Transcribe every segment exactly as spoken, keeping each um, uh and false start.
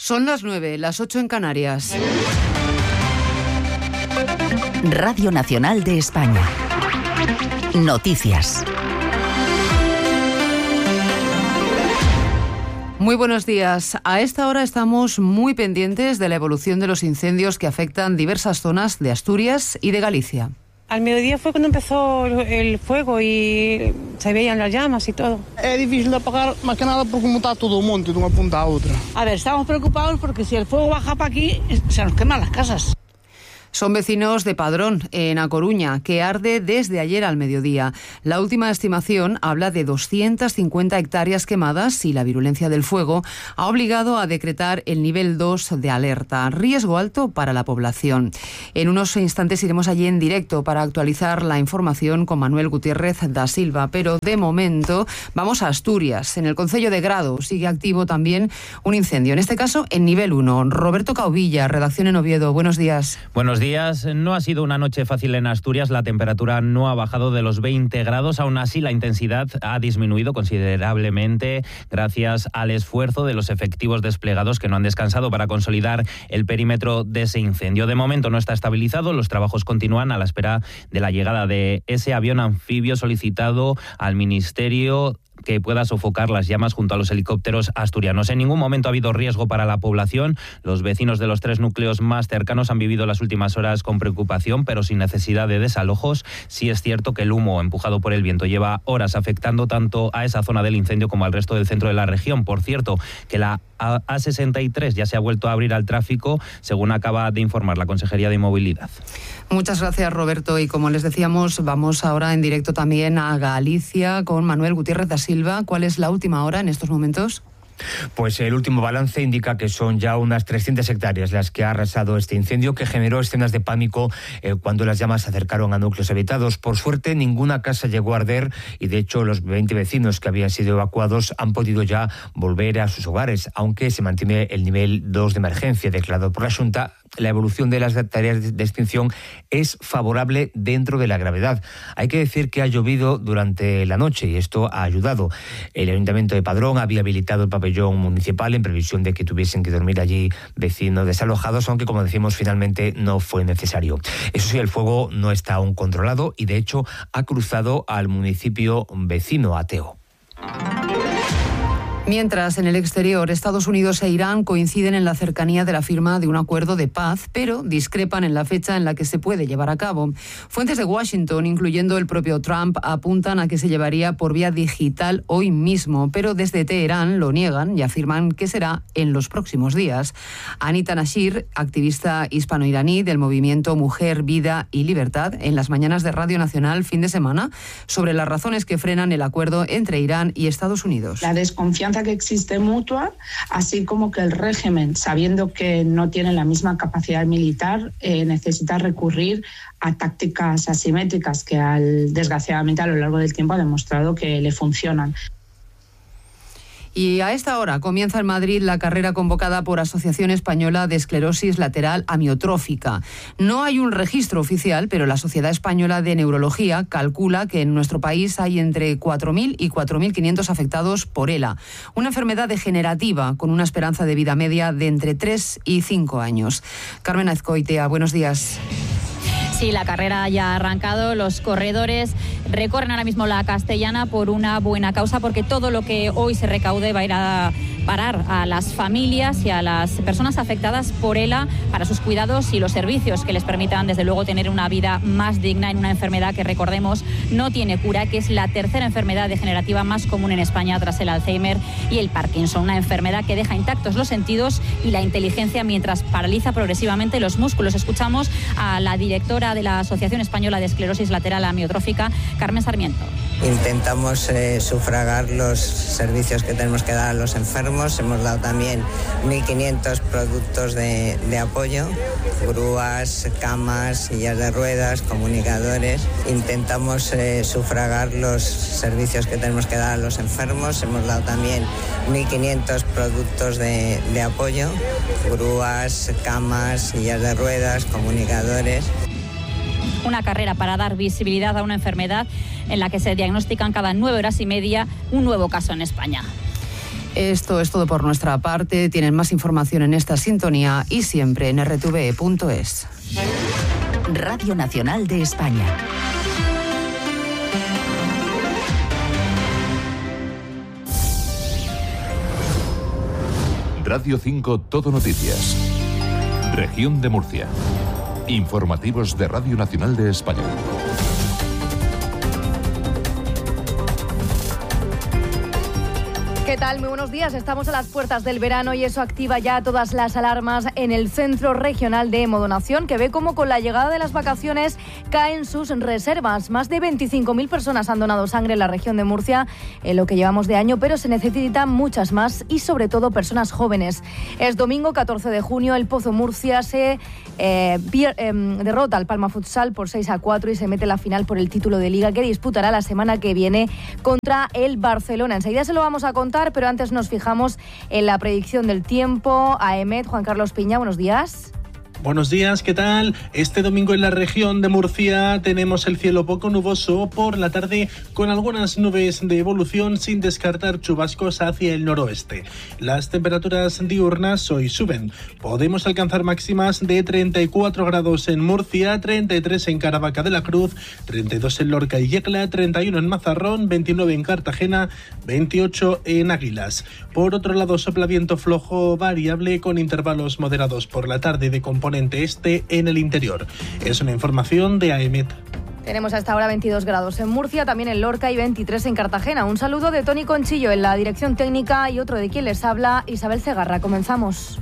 Son las nueve, las ocho en Canarias. Radio Nacional de España. Noticias. Muy buenos días. A esta hora estamos muy pendientes de la evolución de los incendios que afectan diversas zonas de Asturias y de Galicia. Al mediodía fue cuando empezó el fuego y se veían las llamas y todo. Es difícil de apagar, más que nada porque como está todo un monte de una punta a otra. A ver, estamos preocupados porque si el fuego baja para aquí, se nos queman las casas. Son vecinos de Padrón, en A Coruña, que arde desde ayer al mediodía. La última estimación habla de doscientas cincuenta hectáreas quemadas y la virulencia del fuego ha obligado a decretar el nivel dos de alerta, riesgo alto para la población. En unos instantes iremos allí en directo para actualizar la información con Manuel Gutiérrez da Silva, pero de momento vamos a Asturias. En el concello de Grado sigue activo también un incendio, en este caso en nivel uno. Roberto Cauvilla, redacción en Oviedo. Buenos días. Buenos días. No ha sido una noche fácil en Asturias, la temperatura no ha bajado de los veinte grados, aún así la intensidad ha disminuido considerablemente gracias al esfuerzo de los efectivos desplegados que no han descansado para consolidar el perímetro de ese incendio. De momento no está estabilizado, los trabajos continúan a la espera de la llegada de ese avión anfibio solicitado al Ministerio que pueda sofocar las llamas junto a los helicópteros asturianos. En ningún momento ha habido riesgo para la población. Los vecinos de los tres núcleos más cercanos han vivido las últimas horas con preocupación, pero sin necesidad de desalojos. Sí es cierto que el humo empujado por el viento lleva horas afectando tanto a esa zona del incendio como al resto del centro de la región. Por cierto, que la A sesenta y tres ya se ha vuelto a abrir al tráfico, según acaba de informar la Consejería de Movilidad. Muchas gracias, Roberto. Y como les decíamos, vamos ahora en directo también a Galicia con Manuel Gutiérrez da Silva. ¿Cuál es la última hora en estos momentos? Pues el último balance indica que son ya unas trescientas hectáreas las que ha arrasado este incendio, que generó escenas de pánico eh, cuando las llamas se acercaron a núcleos habitados. Por suerte, ninguna casa llegó a arder y, de hecho, los veinte vecinos que habían sido evacuados han podido ya volver a sus hogares, aunque se mantiene el nivel dos de emergencia declarado por la Xunta. La evolución de las tareas de extinción es favorable dentro de la gravedad. Hay que decir que ha llovido durante la noche y esto ha ayudado. El Ayuntamiento de Padrón había habilitado el pabellón municipal en previsión de que tuviesen que dormir allí vecinos desalojados, aunque, como decimos, finalmente no fue necesario. Eso sí, el fuego no está aún controlado y, de hecho, ha cruzado al municipio vecino, Ateo. Mientras, en el exterior, Estados Unidos e Irán coinciden en la cercanía de la firma de un acuerdo de paz, pero discrepan en la fecha en la que se puede llevar a cabo. Fuentes de Washington, incluyendo el propio Trump, apuntan a que se llevaría por vía digital hoy mismo, pero desde Teherán lo niegan y afirman que será en los próximos días. Anita Nashir, activista hispano-iraní del movimiento Mujer, Vida y Libertad, en las mañanas de Radio Nacional fin de semana, sobre las razones que frenan el acuerdo entre Irán y Estados Unidos. La desconfianza que existe mutua, así como que el régimen, sabiendo que no tiene la misma capacidad militar, eh, necesita recurrir a tácticas asimétricas que al, desgraciadamente a lo largo del tiempo ha demostrado que le funcionan. Y a esta hora comienza en Madrid la carrera convocada por Asociación Española de Esclerosis Lateral Amiotrófica. No hay un registro oficial, pero la Sociedad Española de Neurología calcula que en nuestro país hay entre cuatro mil y cuatro mil quinientos afectados por ELA, una enfermedad degenerativa con una esperanza de vida media de entre tres y cinco años. Carmen Azcoitia, buenos días. Sí, la carrera ya ha arrancado. Los corredores recorren ahora mismo la Castellana por una buena causa, porque todo lo que hoy se recaude va a ir a parar a las familias y a las personas afectadas por ELA para sus cuidados y los servicios que les permitan, desde luego, tener una vida más digna en una enfermedad que, recordemos, no tiene cura, que es la tercera enfermedad degenerativa más común en España tras el Alzheimer y el Parkinson, una enfermedad que deja intactos los sentidos y la inteligencia mientras paraliza progresivamente los músculos. Escuchamos a la directora de la Asociación Española de Esclerosis Lateral Amiotrófica, Carmen Sarmiento. Intentamos eh, sufragar los servicios que tenemos que dar a los enfermos. Hemos dado también mil quinientos productos de, de apoyo, grúas, camas, sillas de ruedas, comunicadores. Intentamos eh, sufragar los servicios que tenemos que dar a los enfermos. Hemos dado también mil quinientos productos de, de apoyo, grúas, camas, sillas de ruedas, comunicadores. Una carrera para dar visibilidad a una enfermedad en la que se diagnostican cada nueve horas y media un nuevo caso en España. Esto es todo por nuestra parte. Tienen más información en esta sintonía y siempre en erre te ve punto es. Radio Nacional de España. Radio cinco Todo Noticias. Región de Murcia. Informativos de Radio Nacional de España. ¿Qué tal? Muy buenos días. Estamos a las puertas del verano y eso activa ya todas las alarmas en el Centro Regional de Hemodonación, que ve cómo con la llegada de las vacaciones caen sus reservas. Más de veinticinco mil personas han donado sangre en la región de Murcia en lo que llevamos de año, pero se necesitan muchas más y sobre todo personas jóvenes. Es domingo catorce de junio, el Pozo Murcia se eh, pier, eh, derrota al Palma Futsal por seis a cuatro y se mete en la final por el título de Liga que disputará la semana que viene contra el Barcelona. Enseguida se lo vamos a contar, pero antes nos fijamos en la predicción del tiempo. A E M E T, Juan Carlos Piña, buenos días. Buenos días, ¿qué tal? Este domingo en la región de Murcia tenemos el cielo poco nuboso por la tarde con algunas nubes de evolución sin descartar chubascos hacia el noroeste. Las temperaturas diurnas hoy suben. Podemos alcanzar máximas de treinta y cuatro grados en Murcia, treinta y tres en Caravaca de la Cruz, treinta y dos en Lorca y Yecla, treinta y uno en Mazarrón, veintinueve en Cartagena, veintiocho en Águilas. Por otro lado, sopla viento flojo variable con intervalos moderados por la tarde de componente este en el interior. Es una información de A E M E T. Tenemos hasta ahora veintidós grados en Murcia, también en Lorca y veintitrés en Cartagena. Un saludo de Tony Conchillo en la dirección técnica y otro de quien les habla, Isabel Cegarra. Comenzamos.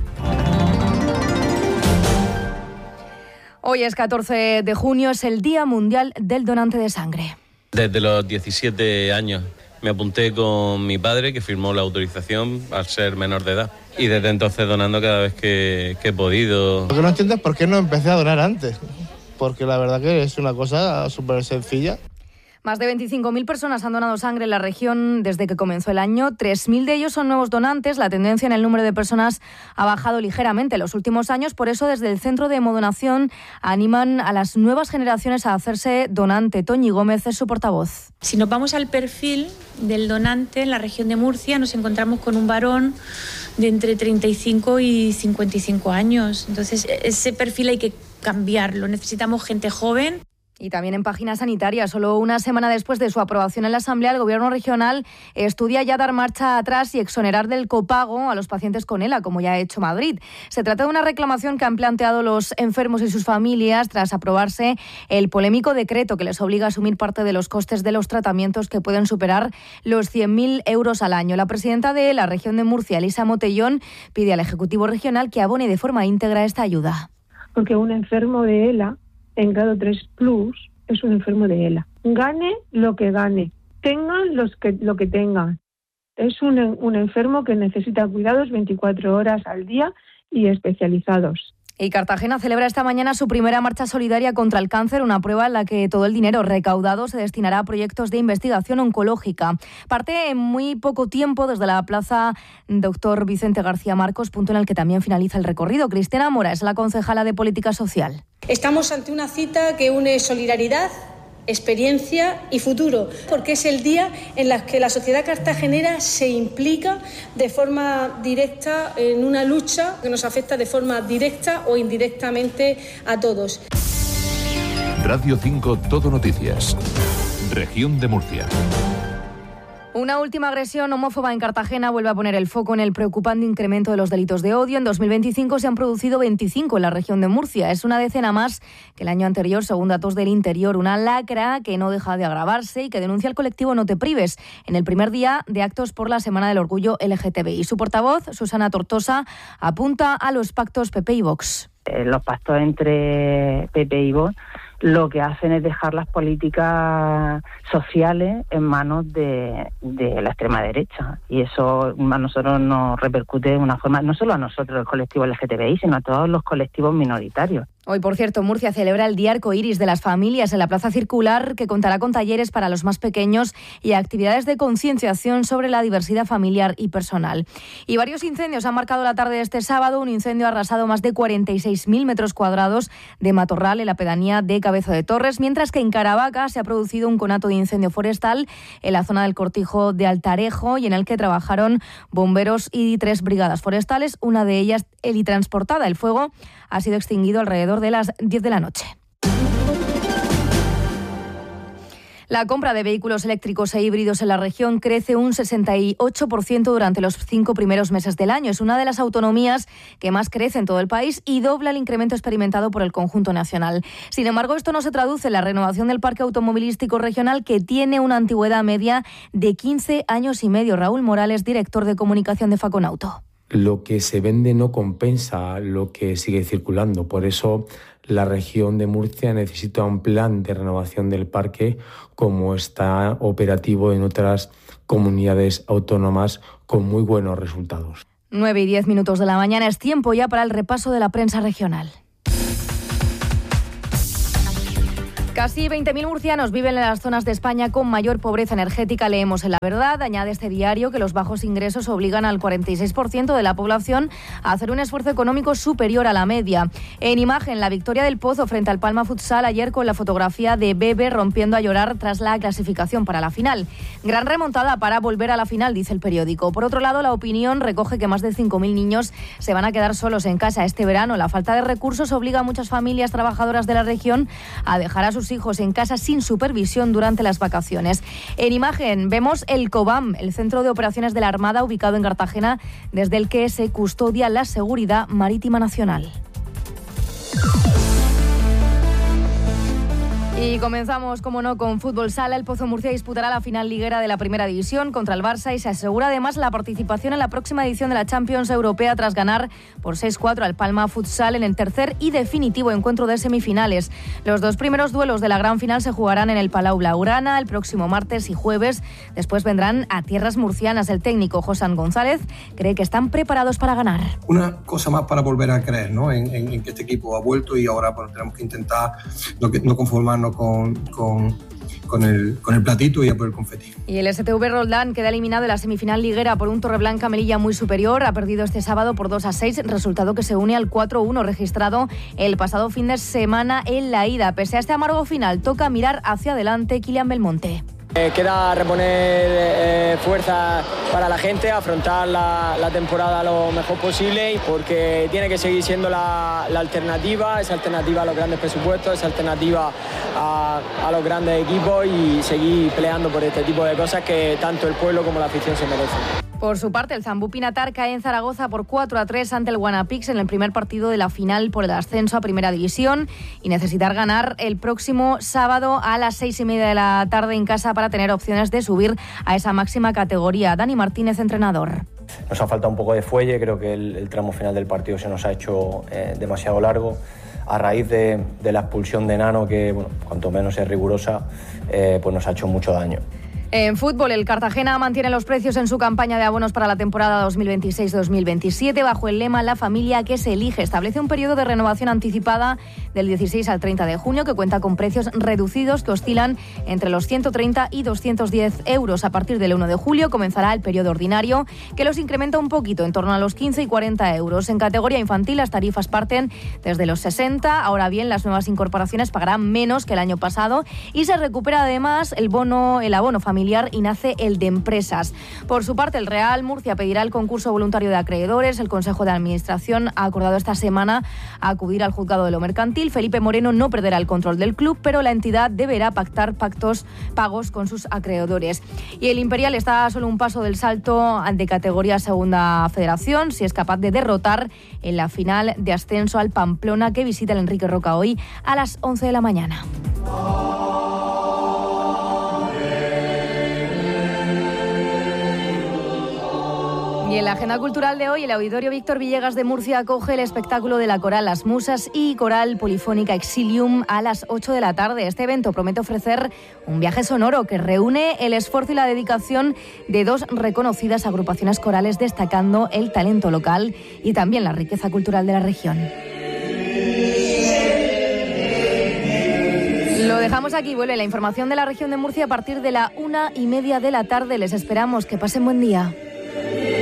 Hoy es catorce de junio, es el Día Mundial del Donante de Sangre. Desde los diecisiete años me apunté con mi padre, que firmó la autorización al ser menor de edad. Y desde entonces donando cada vez que, que he podido. Lo que no entiendo es por qué no empecé a donar antes, porque la verdad que es una cosa súper sencilla. Más de veinticinco mil personas han donado sangre en la región desde que comenzó el año. tres mil de ellos son nuevos donantes. La tendencia en el número de personas ha bajado ligeramente en los últimos años. Por eso, desde el Centro de Hemodonación animan a las nuevas generaciones a hacerse donante. Toñi Gómez es su portavoz. Si nos vamos al perfil del donante en la región de Murcia, nos encontramos con un varón de entre treinta y cinco y cincuenta y cinco años. Entonces, ese perfil hay que cambiarlo. Necesitamos gente joven. Y también en página sanitaria, solo una semana después de su aprobación en la Asamblea, el Gobierno regional estudia ya dar marcha atrás y exonerar del copago a los pacientes con ELA, como ya ha hecho Madrid. Se trata de una reclamación que han planteado los enfermos y sus familias tras aprobarse el polémico decreto que les obliga a asumir parte de los costes de los tratamientos que pueden superar los cien mil euros al año. La presidenta de la región de Murcia, Elisa Motellón, pide al Ejecutivo regional que abone de forma íntegra esta ayuda. Porque un enfermo de ELA en grado tres plus es un enfermo de ELA. Gane lo que gane, tengan los que, lo que tengan. Es un, un enfermo que necesita cuidados veinticuatro horas al día y especializados. Y Cartagena celebra esta mañana su primera marcha solidaria contra el cáncer, una prueba en la que todo el dinero recaudado se destinará a proyectos de investigación oncológica. Parte en muy poco tiempo desde la plaza Doctor Vicente García Marcos, punto en el que también finaliza el recorrido. Cristina Mora es la concejala de Política Social. Estamos ante una cita que une solidaridad, experiencia y futuro, porque es el día en el que la sociedad cartagenera se implica de forma directa en una lucha que nos afecta de forma directa o indirectamente a todos. Radio cinco Todo Noticias. Región de Murcia. Una última agresión homófoba en Cartagena vuelve a poner el foco en el preocupante incremento de los delitos de odio. En dos mil veinticinco se han producido veinticinco en la región de Murcia. Es una decena más que el año anterior, según datos del Interior. Una lacra que no deja de agravarse y que denuncia el colectivo No Te Prives en el primer día de actos por la Semana del Orgullo L G T B I. Su portavoz, Susana Tortosa, apunta a los pactos P P y Vox. Eh, los pactos entre P P y Vox lo que hacen es dejar las políticas sociales en manos de, de la extrema derecha. Y eso a nosotros nos repercute de una forma, no solo a nosotros, el colectivo L G T B I, sino a todos los colectivos minoritarios. Hoy, por cierto, Murcia celebra el Día Arcoíris de las Familias en la Plaza Circular, que contará con talleres para los más pequeños y actividades de concienciación sobre la diversidad familiar y personal. Y varios incendios han marcado la tarde de este sábado. Un incendio ha arrasado más de cuarenta y seis mil metros cuadrados de matorral en la pedanía de Cabezo de Torres, mientras que en Caravaca se ha producido un conato de incendio forestal en la zona del Cortijo de Altarejo y en el que trabajaron bomberos y tres brigadas forestales, una de ellas helitransportada. El fuego ha sido extinguido alrededor de las diez de la noche. La compra de vehículos eléctricos e híbridos en la región crece un sesenta y ocho por ciento durante los cinco primeros meses del año. Es una de las autonomías que más crece en todo el país y dobla el incremento experimentado por el conjunto nacional. Sin embargo, esto no se traduce en la renovación del parque automovilístico regional, que tiene una antigüedad media de quince años y medio. Raúl Morales, director de comunicación de Faconauto. Lo que se vende no compensa lo que sigue circulando. Por eso la región de Murcia necesita un plan de renovación del parque, como está operativo en otras comunidades autónomas con muy buenos resultados. nueve y diez minutos de la mañana, es tiempo ya para el repaso de la prensa regional. Casi veinte mil murcianos viven en las zonas de España con mayor pobreza energética, leemos en La Verdad. Añade este diario que los bajos ingresos obligan al cuarenta y seis por ciento de la población a hacer un esfuerzo económico superior a la media. En Imagen, la victoria del Pozo frente al Palma Futsal ayer, con la fotografía de Bebe rompiendo a llorar tras la clasificación para la final. Gran remontada para volver a la final, dice el periódico. Por otro lado, La Opinión recoge que más de cinco mil niños se van a quedar solos en casa este verano. La falta de recursos obliga a muchas familias trabajadoras de la región a dejar a sus hijos en casa sin supervisión durante las vacaciones. En Imagen vemos el COBAM, el Centro de Operaciones de la Armada, ubicado en Cartagena, desde el que se custodia la seguridad marítima nacional. Y comenzamos, como no, con fútbol sala. El Pozo Murcia disputará la final liguera de la Primera División contra el Barça y se asegura además la participación en la próxima edición de la Champions Europea tras ganar por seis cuatro al Palma Futsal en el tercer y definitivo encuentro de semifinales. Los dos primeros duelos de la gran final se jugarán en el Palau Blaugrana el próximo martes y jueves. Después vendrán a tierras murcianas. El técnico Josán González cree que están preparados para ganar. Una cosa más para volver a creer, ¿no? en, en, en que este equipo ha vuelto y ahora bueno, tenemos que intentar no, no conformarnos Con, con, con, el, con el platito y a por el confeti. Y el S T V Roldán queda eliminado en la semifinal liguera por un Torreblanca Melilla muy superior. Ha perdido este sábado por dos a seis, resultado que se une al cuatro uno registrado el pasado fin de semana en la ida. Pese a este amargo final, toca mirar hacia adelante. Kylian Belmonte. Eh, queda reponer eh, fuerza para la gente, afrontar la, la temporada lo mejor posible, porque tiene que seguir siendo la, la alternativa, esa alternativa a los grandes presupuestos, esa alternativa a, a los grandes equipos y seguir peleando por este tipo de cosas que tanto el pueblo como la afición se merecen. Por su parte, el Zambú Pinatar cae en Zaragoza por cuatro a tres ante el Guanapix en el primer partido de la final por el ascenso a Primera División y necesitar ganar el próximo sábado a las seis y media de la tarde en casa para tener opciones de subir a esa máxima categoría. Dani Martínez, entrenador. Nos ha faltado un poco de fuelle, creo que el, el tramo final del partido se nos ha hecho eh, demasiado largo. A raíz de, de la expulsión de Nano, que bueno, cuanto menos es rigurosa, eh, pues nos ha hecho mucho daño. En fútbol, el Cartagena mantiene los precios en su campaña de abonos para la temporada dos mil veintiséis dos mil veintisiete bajo el lema La familia que se elige. Establece un periodo de renovación anticipada del dieciséis al treinta de junio que cuenta con precios reducidos que oscilan entre los ciento treinta y doscientos diez euros. A partir del uno de julio comenzará el periodo ordinario, que los incrementa un poquito, en torno a los quince y cuarenta euros. En categoría infantil las tarifas parten desde los sesenta. Ahora bien, las nuevas incorporaciones pagarán menos que el año pasado y se recupera además el bono, el abono familiar, y nace el de empresas. Por su parte, el Real Murcia pedirá el concurso voluntario de acreedores. El Consejo de Administración ha acordado esta semana acudir al juzgado de lo mercantil. Felipe Moreno no perderá el control del club, pero la entidad deberá pactar pactos pagos con sus acreedores. Y el Imperial está a solo un paso del salto de categoría Segunda Federación, si es capaz de derrotar en la final de ascenso al Pamplona, que visita el Enrique Roca hoy a las once de la mañana. Y en la agenda cultural de hoy, el Auditorio Víctor Villegas de Murcia acoge el espectáculo de la coral Las Musas y coral polifónica Exilium a las ocho de la tarde. Este evento promete ofrecer un viaje sonoro que reúne el esfuerzo y la dedicación de dos reconocidas agrupaciones corales, destacando el talento local y también la riqueza cultural de la región. dejamos aquí. Vuelve la información de la región de Murcia a partir de la una y media de la tarde. Les esperamos. Que pasen buen día.